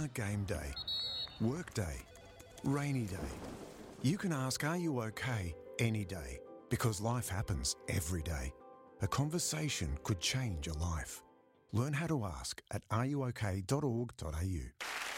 a game day, work day, rainy day. You can ask, are you okay, any day, because life happens every day. A conversation could change a life. Learn how to ask at areyouok.org.au.